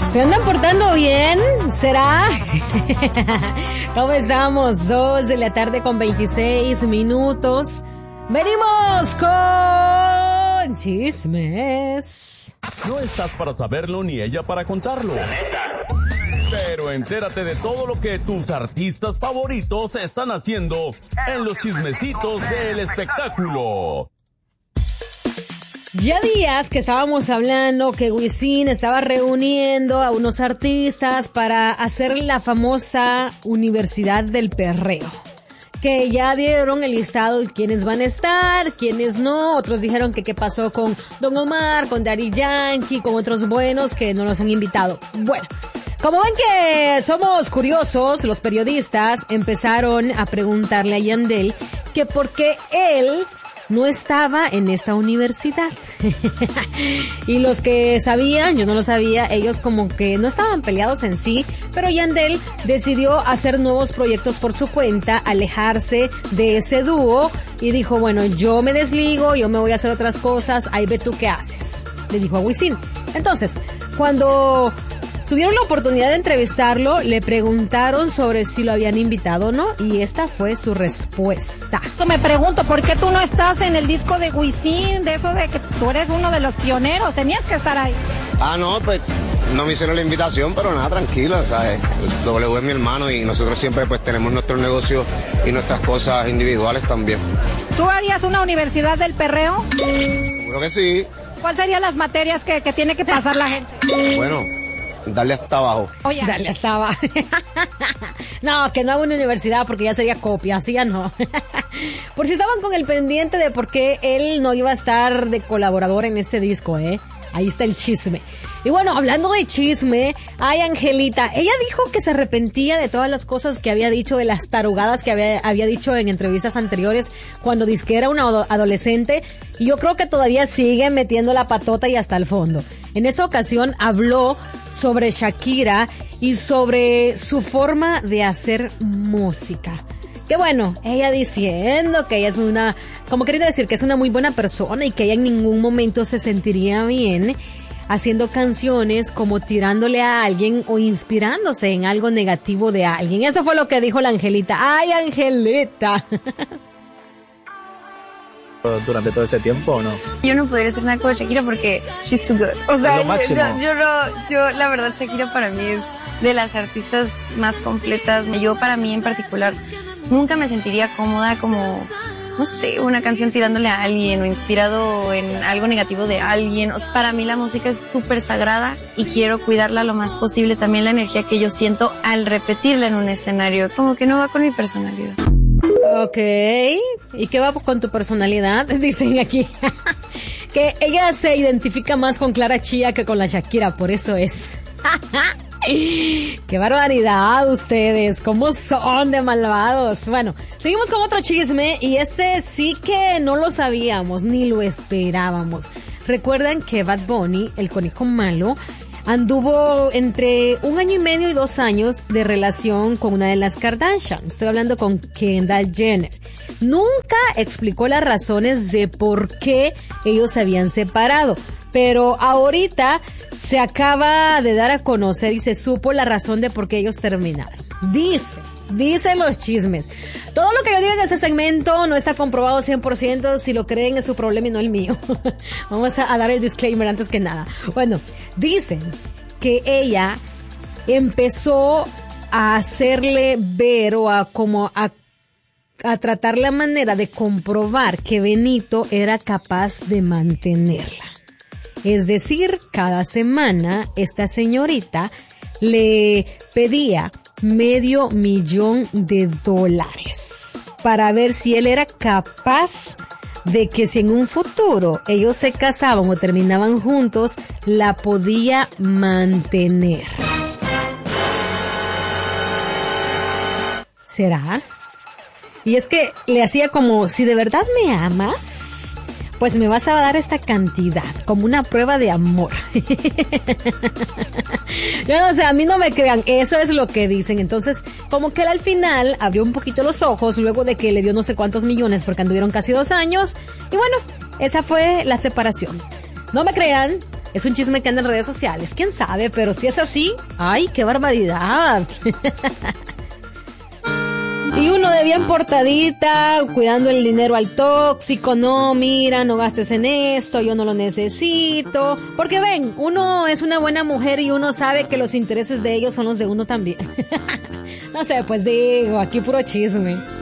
¿Se andan portando bien? ¿Será? ¿Cómo estamos? 2 de la tarde con 26 minutos. Venimos con chismes. No estás para saberlo ni ella para contarlo. Pero entérate de todo lo que tus artistas favoritos están haciendo en los chismecitos del espectáculo. Ya días que estábamos hablando que Wisin estaba reuniendo a unos artistas para hacer la famosa Universidad del Perreo. Que ya dieron el listado de quiénes van a estar, quiénes no. Otros dijeron que qué pasó con Don Omar, con Daddy Yankee, con otros buenos que no los han invitado. Bueno, como ven que somos curiosos, los periodistas empezaron a preguntarle a Yandel que por qué él no estaba en esta universidad. Y los que sabían, yo no lo sabía, ellos como que no estaban peleados en sí, pero Yandel decidió hacer nuevos proyectos por su cuenta, alejarse de ese dúo y dijo, bueno, yo me desligo, yo me voy a hacer otras cosas, ahí ve tú qué haces, le dijo a Wisin. Entonces, cuando tuvieron la oportunidad de entrevistarlo, le preguntaron sobre si lo habían invitado o no, y esta fue su respuesta. Me pregunto, ¿por qué tú no estás en el disco de Wisin? De eso de que tú eres uno de los pioneros, tenías que estar ahí. No, pues no me hicieron la invitación, pero nada, tranquilo, ¿sabes? W es mi hermano y nosotros siempre pues tenemos nuestros negocios y nuestras cosas individuales también. ¿Tú harías una Universidad del Perreo? Seguro que sí. ¿Cuáles serían las materias que tiene que pasar la gente? Bueno, darle hasta abajo. Oye, darle hasta abajo. No, que no haga una universidad porque ya sería copia, así ya no. Por si estaban con el pendiente de por qué él no iba a estar de colaborador en este disco, ahí está el chisme. Y bueno, hablando de chisme, ay, Angelita, ella dijo que se arrepentía de todas las cosas que había dicho, de las tarugadas que había dicho en entrevistas anteriores cuando dizque era una adolescente, y yo creo que todavía sigue metiendo la patota y hasta el fondo. En esa ocasión habló sobre Shakira y sobre su forma de hacer música. Que bueno, ella diciendo que ella es una, como queriendo decir que es una muy buena persona y que ella en ningún momento se sentiría bien haciendo canciones como tirándole a alguien o inspirándose en algo negativo de alguien. Eso fue lo que dijo la Angelita. ¡Ay, Angelita! ¿Durante todo ese tiempo o no? Yo no podría hacer nada con Shakira porque she's too good. O sea, yo la verdad, Shakira para mí es de las artistas más completas. Yo para mí en particular nunca me sentiría cómoda como, no sé, una canción tirándole a alguien o inspirado en algo negativo de alguien. O sea, para mí la música es súper sagrada y quiero cuidarla lo más posible. También la energía que yo siento al repetirla en un escenario, como que no va con mi personalidad. Ok, ¿y qué va con tu personalidad? Dicen aquí que ella se identifica más con Clara Chía que con la Shakira, por eso es. ¡Qué barbaridad ustedes! ¿Cómo son de malvados? Bueno, seguimos con otro chisme y ese sí que no lo sabíamos ni lo esperábamos. Recuerdan que Bad Bunny, el conejo malo, anduvo entre 1 año y medio y 2 años de relación con una de las Kardashian. Estoy hablando con Kendall Jenner. Nunca explicó las razones de por qué ellos se habían separado, pero ahorita se acaba de dar a conocer y se supo la razón de por qué ellos terminaron. Dicen los chismes. Todo lo que yo diga en este segmento no está comprobado 100%. Si lo creen es su problema y no el mío. Vamos a dar el disclaimer antes que nada. Bueno, dicen que ella empezó a hacerle ver o a tratar la manera de comprobar que Benito era capaz de mantenerla. Es decir, cada semana esta señorita le pedía $500,000 para ver si él era capaz de que si en un futuro ellos se casaban o terminaban juntos, la podía mantener. ¿Será? Y es que le hacía como, si de verdad me amas, pues me vas a dar esta cantidad, como una prueba de amor. Yo no sé, a mí no me crean, eso es lo que dicen. Entonces, como que él al final abrió un poquito los ojos, luego de que le dio no sé cuántos millones, porque anduvieron casi 2 años, y bueno, esa fue la separación. No me crean, Es un chisme que anda en redes sociales, quién sabe, pero si es así, ¡ay, qué barbaridad! Y uno de bien portadita, cuidando el dinero al tóxico, no, mira, no gastes en esto, yo no lo necesito. Porque ven, uno es una buena mujer y uno sabe que los intereses de ellos son los de uno también. No sé, pues digo, aquí puro chisme.